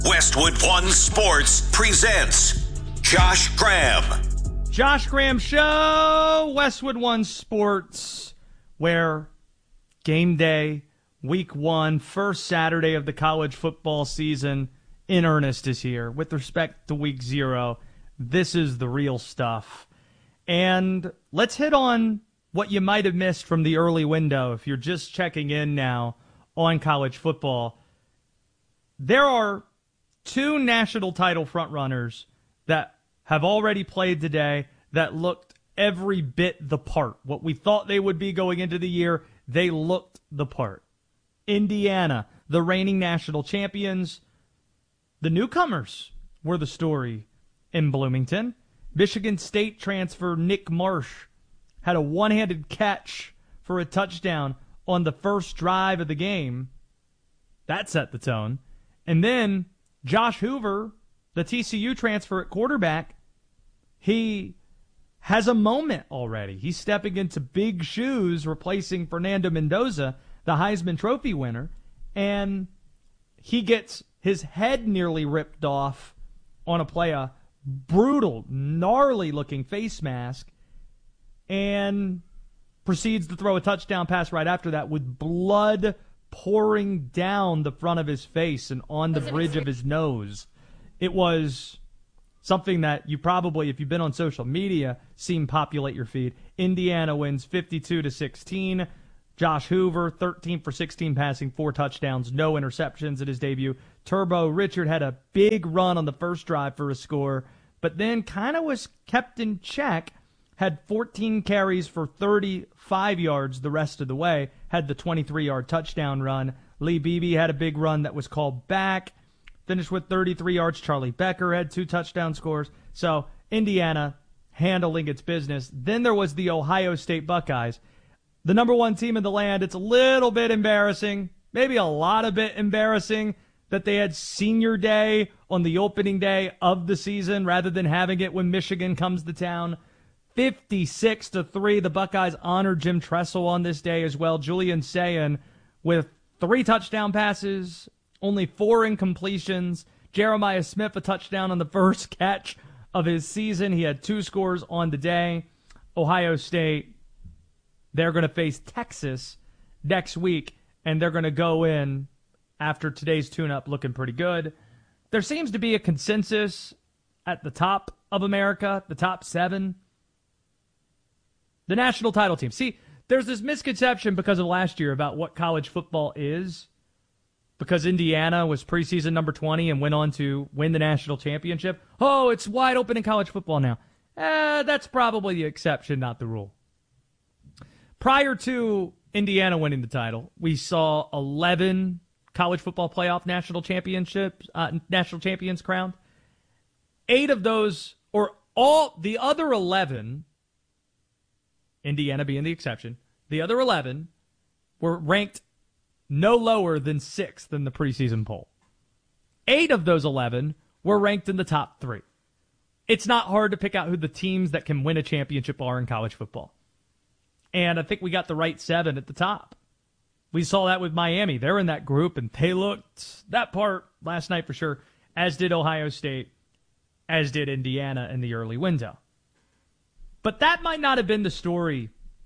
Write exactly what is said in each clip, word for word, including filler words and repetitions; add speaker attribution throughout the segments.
Speaker 1: Westwood One Sports presents Josh Graham.
Speaker 2: Josh Graham Show, Westwood One Sports, where game day, week one, first Saturday of the college football season in earnest is here. With respect to week zero, this is the real stuff. And let's hit on what you might have missed from the early window if you're just checking in now on college football. There are two national title frontrunners that have already played today that looked every bit the part. What we thought they would be going into the year, they looked the part. Indiana, the reigning national champions. The newcomers were the story in Bloomington. Michigan State transfer Nick Marsh had a one-handed catch for a touchdown on the first drive of the game. That set the tone. And then Josh Hoover, the T C U transfer at quarterback, he has a moment already. He's stepping into big shoes, replacing Fernando Mendoza, the Heisman Trophy winner, and he gets his head nearly ripped off on a play, a brutal, gnarly-looking face mask, and proceeds to throw a touchdown pass right after that with blood pouring down the front of his face and on the bridge of his nose. It was something that you probably, if you've been on social media, seen populate your feed. Indiana wins fifty-two to sixteen. Josh Hoover, thirteen for sixteen passing, four touchdowns, no interceptions at his debut. Turbo Richard had a big run on the first drive for a score, but then kind of was kept in check, had fourteen carries for thirty-five yards the rest of the way, had the twenty-three-yard touchdown run. Lee Beebe had a big run that was called back, finished with thirty-three yards. Charlie Becker had two touchdown scores. So Indiana handling its business. Then there was the Ohio State Buckeyes, the number one team in the land. It's a little bit embarrassing, maybe a lot of bit embarrassing, that they had senior day on the opening day of the season rather than having it when Michigan comes to town. fifty-six to three, the Buckeyes honored Jim Tressel on this day as well. Julian Sayin with three touchdown passes, only four incompletions. Jeremiah Smith, a touchdown on the first catch of his season. He had two scores on the day. Ohio State, they're going to face Texas next week, and they're going to go in after today's tune-up looking pretty good. There seems to be a consensus at the top of America, the top seven. The national title team. See, there's this misconception because of last year about what college football is, because Indiana was preseason number twenty and went on to win the national championship. Oh, it's wide open in college football now. Eh, that's probably the exception, not the rule. Prior to Indiana winning the title, we saw eleven college football playoff national championships, uh, national champions crowned. Eight of those, or all the other eleven, Indiana being the exception, the other eleven were ranked no lower than sixth in the preseason poll. Eight of those eleven were ranked in the top three. It's not hard to pick out who the teams that can win a championship are in college football. And I think we got the right seven at the top. We saw that with Miami. They're in that group, and they looked that part last night for sure, as did Ohio State, as did Indiana in the early window. But that might not have been the story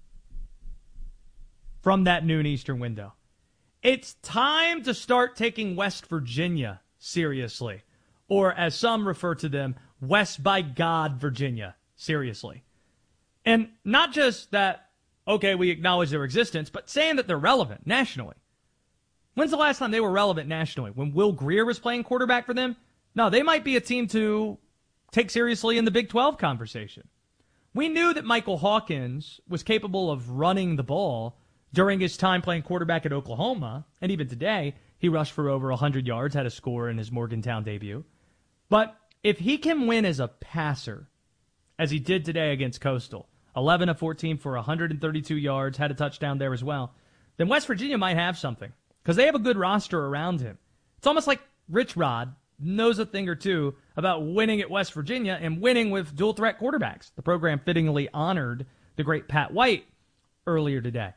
Speaker 2: from that noon Eastern window. It's time to start taking West Virginia seriously, or as some refer to them, West by God Virginia seriously. And not just that, okay, we acknowledge their existence, but saying that they're relevant nationally. When's the last time they were relevant nationally? When Will Grier was playing quarterback for them? No, they might be a team to take seriously in the Big twelve conversation. We knew that Michael Hawkins was capable of running the ball during his time playing quarterback at Oklahoma, and even today, he rushed for over one hundred yards, had a score in his Morgantown debut. But if he can win as a passer, as he did today against Coastal, eleven of fourteen for one hundred thirty-two yards, had a touchdown there as well, then West Virginia might have something, because they have a good roster around him. It's almost like Rich Rod knows a thing or two about winning at West Virginia and winning with dual-threat quarterbacks. The program fittingly honored the great Pat White earlier today.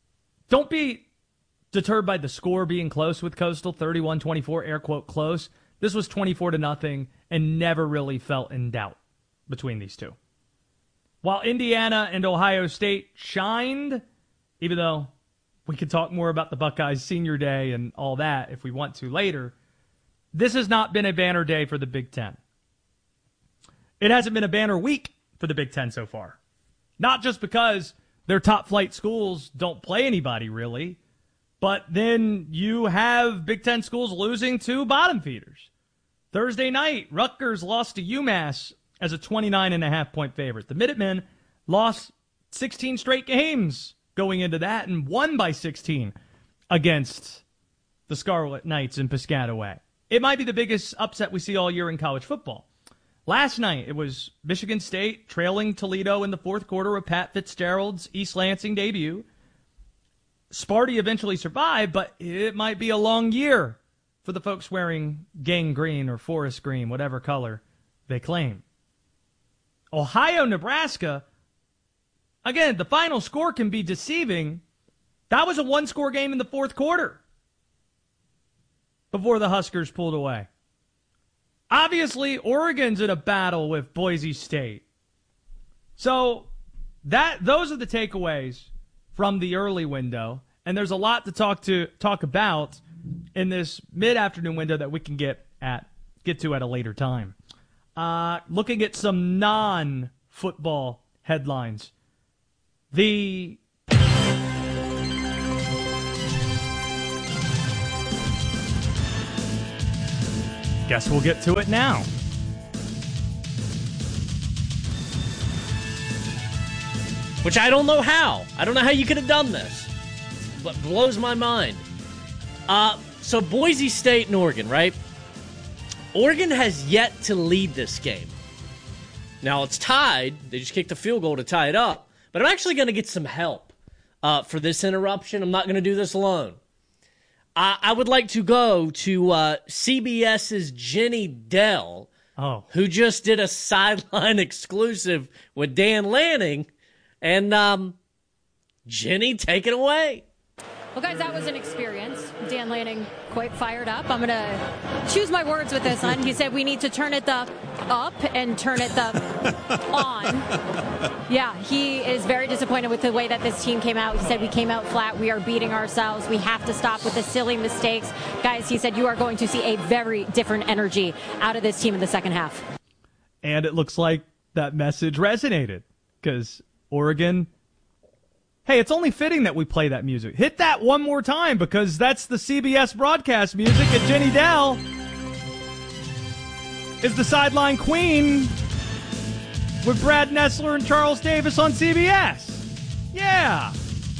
Speaker 2: Don't be deterred by the score being close with Coastal, thirty-one twenty-four, air quote close. This was twenty-four to nothing and never really felt in doubt between these two. While Indiana and Ohio State shined, even though we could talk more about the Buckeyes senior day and all that if we want to later, this has not been a banner day for the Big Ten. It hasn't been a banner week for the Big Ten so far. Not just because their top flight schools don't play anybody really, but then you have Big Ten schools losing to bottom feeders. Thursday night, Rutgers lost to UMass as a twenty-nine and a half point favorite. The Minutemen lost sixteen straight games going into that and won by sixteen against the Scarlet Knights in Piscataway. It might be the biggest upset we see all year in college football. Last night, it was Michigan State trailing Toledo in the fourth quarter of Pat Fitzgerald's East Lansing debut. Sparty eventually survived, but it might be a long year for the folks wearing gang green or forest green, whatever color they claim. Ohio, Nebraska, again, the final score can be deceiving. That was a one-score game in the fourth quarter before the Huskers pulled away. Obviously, Oregon's in a battle with Boise State. So that those are the takeaways from the early window, and there's a lot to talk to talk about in this mid-afternoon window that we can get at get to at a later time. Uh, looking at some non-football headlines. The Guess we'll get to it now.
Speaker 3: Which I don't know how. I don't know how you could have done this. But blows my mind. Uh, so Boise State and Oregon, right? Oregon has yet to lead this game. Now it's tied. They just kicked a field goal to tie it up. But I'm actually going to get some help uh, for this interruption. I'm not going to do this alone. I, I would like to go to uh, CBS's Jenny Dell,
Speaker 2: oh.
Speaker 3: who just did a sideline exclusive with Dan Lanning. And um, Jenny, take it away.
Speaker 4: Well, guys, that was an experience. Dan Lanning quite fired up. I'm going to choose my words with this one. He said we need to turn it the up and turn it the on. Yeah, he is very disappointed with the way that this team came out. He said we came out flat. We are beating ourselves. We have to stop with the silly mistakes. Guys, he said you are going to see a very different energy out of this team in the second half.
Speaker 2: And it looks like that message resonated because Oregon... Hey, it's only fitting that we play that music. Hit that one more time because that's the C B S broadcast music, and Jenny Dell is the sideline queen with Brad Nessler and Charles Davis on C B S. Yeah.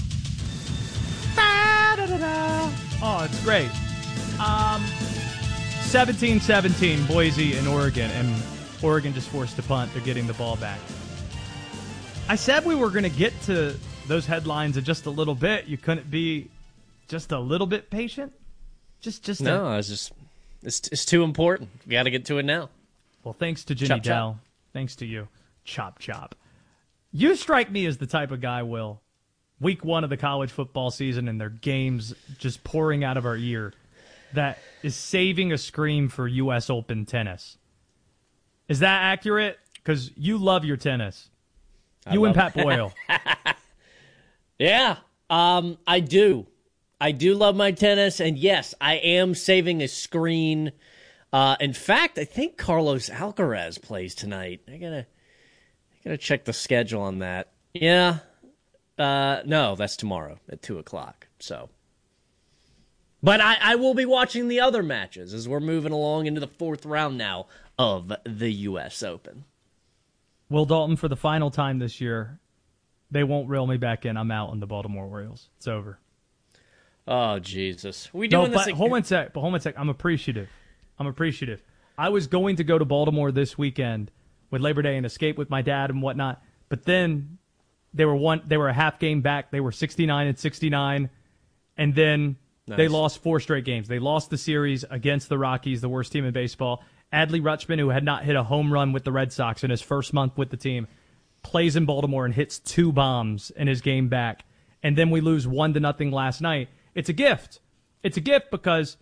Speaker 2: Oh, it's great. Um, seventeen seventeen, Boise and Oregon, and Oregon just forced to punt. They're getting the ball back. I said we were going to get to those headlines in just a little bit. You couldn't be just a little bit patient? Just, just
Speaker 3: No,
Speaker 2: a...
Speaker 3: I was just, it's, it's too important. We got to get to it now.
Speaker 2: Well, thanks to Jenny
Speaker 3: Chop,
Speaker 2: Dell.
Speaker 3: chop.
Speaker 2: Thanks to you. Chop, chop. You strike me as the type of guy, Will, week one of the college football season and their games just pouring out of our ear, that is saving a scream for U S Open tennis. Is that accurate? Because you love your tennis.
Speaker 3: I
Speaker 2: You and
Speaker 3: love-
Speaker 2: Pat Boyle.
Speaker 3: Yeah, um, I do. I do love my tennis, and yes, I am saving a screen. Uh, in fact, I think Carlos Alcaraz plays tonight. I gotta, I gotta check the schedule on that. Yeah, uh, no, that's tomorrow at two o'clock. So, but I, I will be watching the other matches as we're moving along into the fourth round now of the U S Open.
Speaker 2: Will Dalton, for the final time this year, they won't reel me back in. I'm out on the Baltimore Orioles. It's over.
Speaker 3: Oh, Jesus. We
Speaker 2: No,
Speaker 3: doing this
Speaker 2: but
Speaker 3: again?
Speaker 2: hold on a sec. But hold on a sec. I'm appreciative. I'm appreciative. I was going to go to Baltimore this weekend with Labor Day and escape with my dad and whatnot. But then they were one. They were a half game back. They were sixty-nine and sixty-nine, and then
Speaker 3: Nice.
Speaker 2: they lost four straight games. They lost the series against the Rockies, the worst team in baseball. Adley Rutschman, who had not hit a home run with the Red Sox in his first month with the team, plays in Baltimore and hits two bombs in his game back. And then we lose one to nothing last night. It's a gift. It's a gift because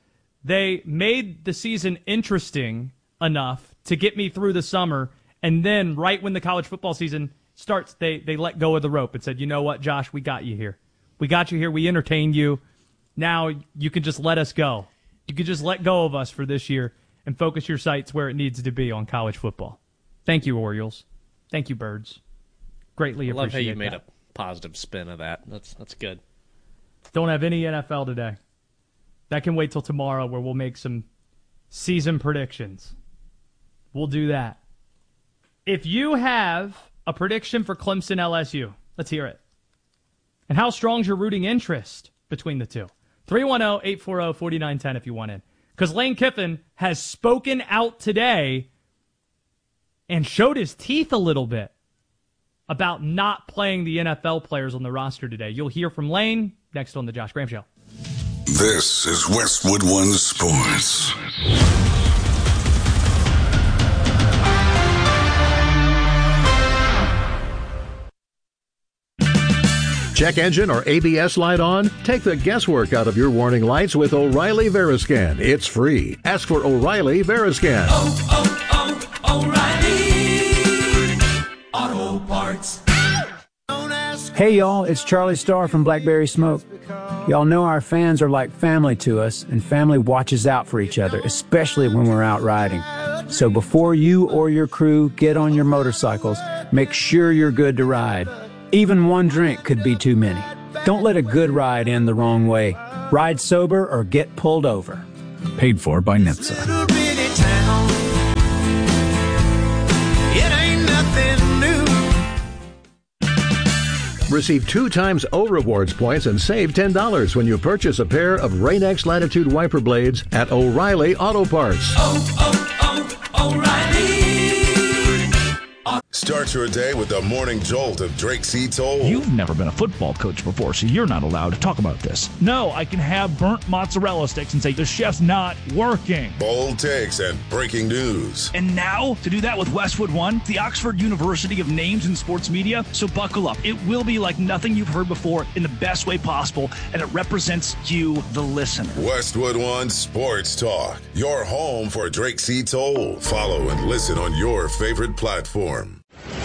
Speaker 2: They made the season interesting enough to get me through the summer, and then right when the college football season starts, they, they let go of the rope and said, you know what, Josh, we got you here. We got you here. We entertained you. Now you can just let us go. You can just let go of us for this year and focus your sights where it needs to be on college football. Thank you, Orioles. Thank you, Birds. Greatly appreciate it.
Speaker 3: I love how you made
Speaker 2: that.
Speaker 3: a positive spin of that. That's that's good.
Speaker 2: Don't have any N F L today. That can wait till tomorrow where we'll make some season predictions. We'll do that. If you have a prediction for Clemson L S U, let's hear it. And how strong's your rooting interest between the two? three one zero, eight four zero, four nine one zero if you want in. Because Lane Kiffin has spoken out today and showed his teeth a little bit about not playing the N F L players on the roster today. You'll hear from Lane next on the Josh Graham Show.
Speaker 1: This is Westwood One Sports.
Speaker 5: Check engine or A B S light on? Take the guesswork out of your warning lights with O'Reilly Veriscan. It's free. Ask for O'Reilly Veriscan.
Speaker 6: Oh, oh, oh, O'Reilly Auto Parts.
Speaker 7: Hey y'all, it's Charlie Starr from Blackberry Smoke. Y'all know our fans are like family to us, and family watches out for each other, especially when we're out riding. So before you or your crew get on your motorcycles, make sure you're good to ride. Even one drink could be too many. Don't let a good ride end the wrong way. Ride sober or get pulled over.
Speaker 8: Paid for by N H T S A.
Speaker 5: Receive two times O Rewards points and save ten dollars when you purchase a pair of Rain-X Latitude wiper blades at O'Reilly Auto Parts.
Speaker 6: Oh, oh, oh, O'Reilly.
Speaker 1: Start your day with the morning jolt of Drake C. Toll.
Speaker 8: You've never been a football coach before, so you're not allowed to talk about this. No, I can have burnt mozzarella sticks and say the chef's not working.
Speaker 1: Bold takes and breaking news.
Speaker 8: And now, to do that with Westwood One, the Oxford University of Names in Sports Media. So buckle up. It will be like nothing you've heard before in the best way possible, and it represents you, the listener.
Speaker 1: Westwood One Sports Talk, your home for Drake C. Toll. Follow and listen on your favorite platform.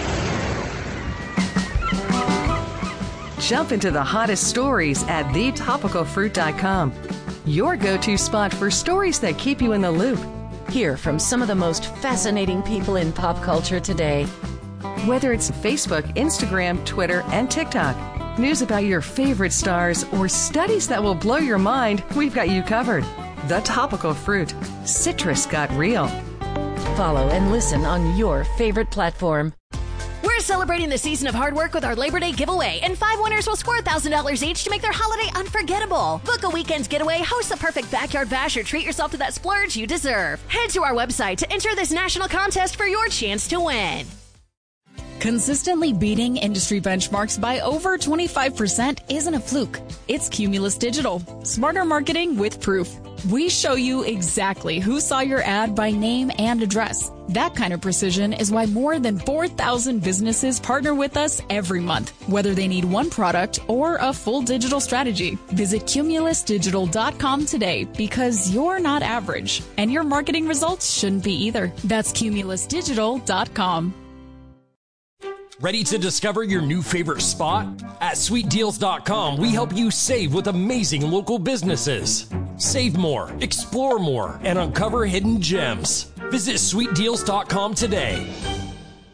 Speaker 9: Jump into the hottest stories at the topical fruit dot com. Your go-to spot for stories that keep you in the loop.
Speaker 10: Hear from some of the most fascinating people in pop culture today.
Speaker 9: Whether it's Facebook, Instagram, Twitter, and TikTok, news about your favorite stars, or studies that will blow your mind, we've got you covered. The Topical Fruit. Citrus got real.
Speaker 10: Follow and listen on your favorite platform.
Speaker 4: We're celebrating the season of hard work with our Labor Day giveaway, and five winners will score one thousand dollars each to make their holiday unforgettable. Book a weekend's getaway, host the perfect backyard bash, or treat yourself to that splurge you deserve. Head to our website to enter this national contest for your chance to win.
Speaker 11: Consistently beating industry benchmarks by over twenty-five percent isn't a fluke. It's Cumulus Digital. Smarter marketing with proof. We show you exactly who saw your ad by name and address. That kind of precision is why more than four thousand businesses partner with us every month, whether they need one product or a full digital strategy. Visit cumulus digital dot com today, because you're not average, and your marketing results shouldn't be either. That's cumulus digital dot com.
Speaker 12: Ready to discover your new favorite spot? At sweet deals dot com, we help you save with amazing local businesses. Save more, explore more, and uncover hidden gems. Visit sweet deals dot com today.